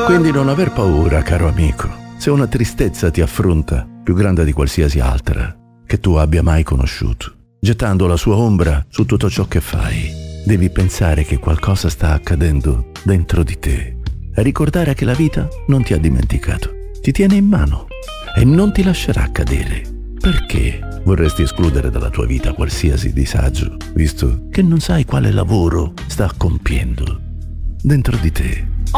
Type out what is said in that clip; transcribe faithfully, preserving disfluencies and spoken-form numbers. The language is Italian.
Quindi non aver paura, caro amico, se una tristezza ti affronta, più grande di qualsiasi altra che tu abbia mai conosciuto, gettando la sua ombra su tutto ciò che fai, devi pensare che qualcosa sta accadendo dentro di te e ricordare che la vita non ti ha dimenticato, ti tiene in mano e non ti lascerà cadere. Perché vorresti escludere dalla tua vita qualsiasi disagio, visto che non sai quale lavoro sta compiendo dentro di te?